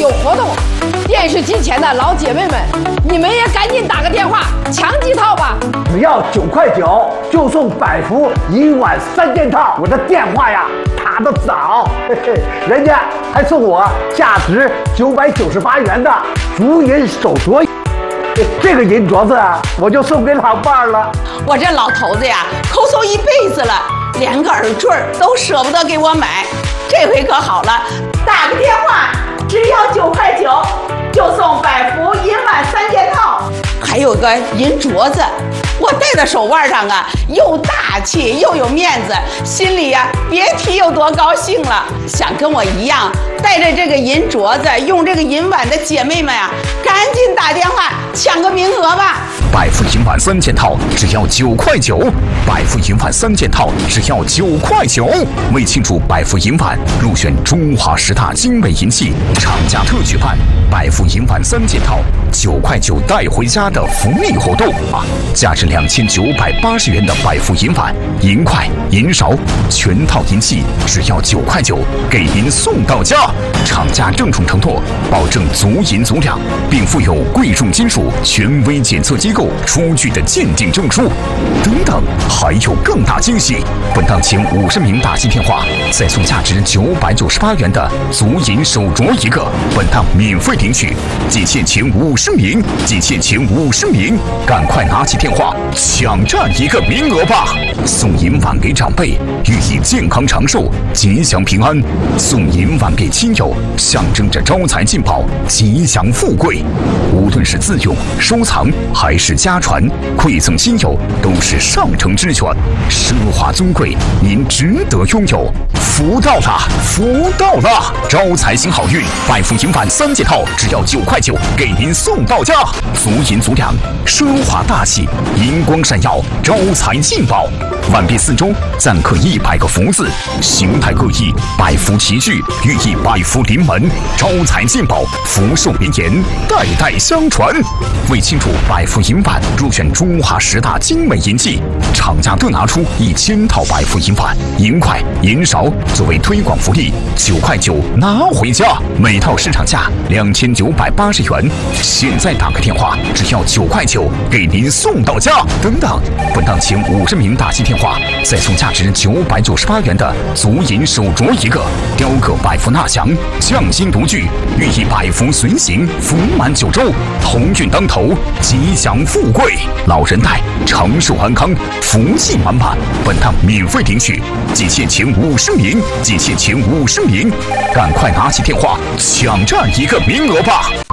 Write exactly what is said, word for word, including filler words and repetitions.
有活动，电视机前的老姐妹们，你们也赶紧打个电话抢几套吧！ 只要九块九就送百福银碗三件套。我的电话呀打得早，嘿嘿，人家还送我价值九百九十八元的竹银手镯。这个银镯子啊，我就送给老伴儿了。 我这老头子呀，抠搜一辈子了，连个耳坠都舍不得给我买。这回可好了，打个电话，只要九块九，就送百福银碗三件套，还有个银镯子。我戴在手腕上啊，又大气又有面子，心里呀、啊、别提有多高兴了。想跟我一样带着这个银镯子，用这个银碗的姐妹们啊，赶紧打电话抢个名额吧！ 百福银碗三件套只要九块九，百福银碗三件套只要九块九。为庆祝百福银碗入选中华十大精美银器，厂家特举办百福银碗三件套九块九带回家的福利活动啊！价值两千九百八十元的百福银碗、银筷、银勺，全套银器只要九块九，给您送到家。厂家郑重承诺，保证足银足两，并附有贵重金属权威检测机构出具的鉴定证书。等等，还有更大惊喜！本档前五十名打进电话，再送价值九百九十八元的足银手镯一个，本档免费领取。仅限前五十名，仅限前五十名，赶快拿起电话抢占一个名额吧！送银碗给长辈，寓意健康长寿、吉祥平安；送银碗给亲友，象征着招财进宝、吉祥富贵。无论是自用、收藏还是家传，馈赠亲友都是上乘之选，奢华尊贵，您值得拥有。福到了，福到了！招财行好运，百福银碗三件套只要九块九，给您送到家。足银足两，奢华大气，银光闪耀，招财进宝。碗边四周錾刻一百个福字，形态各异，百福齐聚，寓意百福临门，招财进宝，福寿绵延，代代相传。为庆祝百福银碗入选中华十大精美银器，厂家特拿出一千套百福银碗、银筷、银勺作为推广福利，九块九拿回家，每套市场价两千九百八十元。现在打个电话，只要九块九，给您送到家。等等，本档前五十名打进电话，再送价值九百九十八元的足银手镯一个，雕刻百福纳祥，匠心独具，寓意百福随行，福满九州，鸿运当头，吉祥富贵，老人戴长寿安康，福气满满。本档免费领取，仅限前五十名，仅限前五十名，赶快拿起电话抢占一个名额吧！